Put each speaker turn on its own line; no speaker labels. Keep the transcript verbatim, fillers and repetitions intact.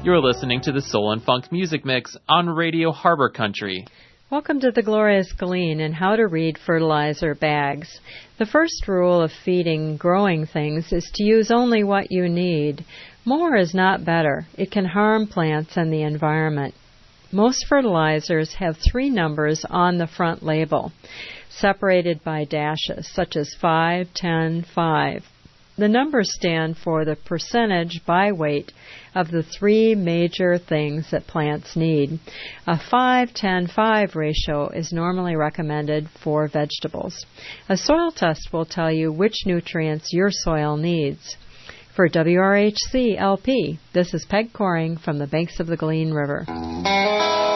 You're listening to the Soul and Funk Music Mix on Radio Harbor Country.
Welcome to the Glorious Glean and how to read fertilizer bags. The first rule of feeding growing things is to use only what you need. More is not better. It can harm plants and the environment. Most fertilizers have three numbers on the front label, separated by dashes, such as five, ten, five. The numbers stand for the percentage by weight of the three major things that plants need. A five ten five ratio is normally recommended for vegetables. A soil test will tell you which nutrients your soil needs. For W R H C L P, this is Peg Coring from the banks of the Glean River.